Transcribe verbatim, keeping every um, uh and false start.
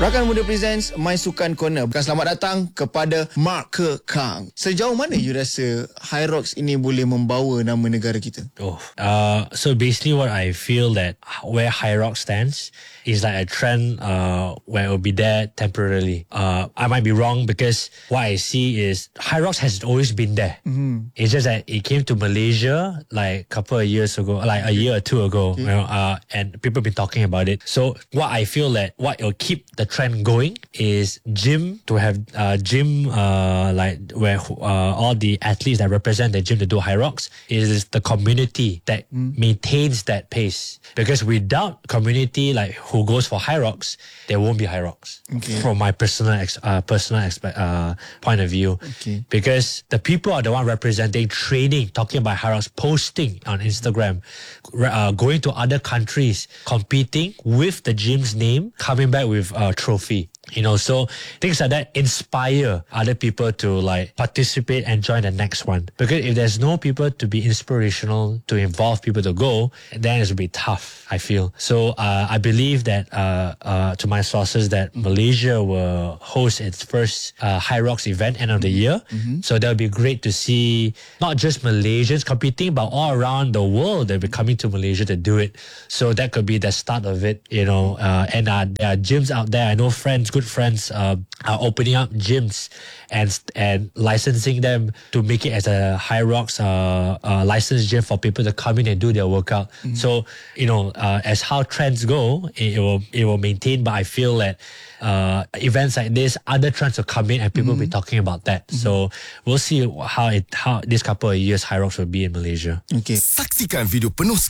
Rakan Muda Presents My Sukan Corner. Bukan selamat datang kepada Mark Kekang. Sejauh mana you rasa Hyrox ini boleh membawa nama negara kita? Oh, uh, so basically what I feel that where Hyrox stands is like a trend uh, where it will be there temporarily. Uh, I might be wrong because what I see is Hyrox has always been there. Mm-hmm. It's just that it came to Malaysia like a couple of years ago, like a year or two ago, okay. you know, uh, and people have been talking about it. So what I feel that what will keep the trend going is gym, to have uh, gym uh, like where uh, all the athletes that represent the gym to do Hyrox is the community that mm. maintains that pace. Because without community like who goes for Hyrox, there won't be Hyrox. Okay. From my personal ex- uh, personal expe- uh, point of view, okay. Because the people are the one representing training, talking about Hyrox, posting on Instagram, uh, going to other countries, competing with the gym's name, coming back with a trophy. You know, so things like that inspire other people to like participate and join the next one. Because if there's no people to be inspirational, to involve people to go, then it's will be tough, I feel. So uh, I believe that uh, uh, to my sources that Malaysia will host its first uh, Hyrox event end of the year. Mm-hmm. So that'll be great to see not just Malaysians competing, but all around the world they'll be coming to Malaysia to do it. So that could be the start of it, you know. Uh, and uh, there are gyms out there. I know friends, good friends uh, are opening up gyms and and licensing them to make it as a Hyrox uh, uh, licensed gym for people to come in and do their workout. Mm-hmm. So you know, uh, as how trends go, it, it will it will maintain. But I feel that uh, events like this, other trends will come in and people mm-hmm. will be talking about that. Mm-hmm. So we'll see how it how this couple of years Hyrox will be in Malaysia. Okay. Saksikan video penuh